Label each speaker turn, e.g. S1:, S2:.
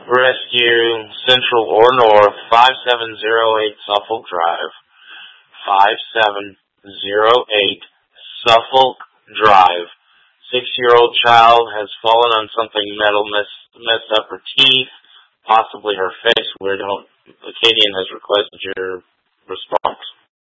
S1: Rescue, Central or North, 5708 Suffolk Drive. 5708 Suffolk Drive. 6-year-old child has fallen on something metal, messed up her teeth, possibly her face. Acadian has requested your response.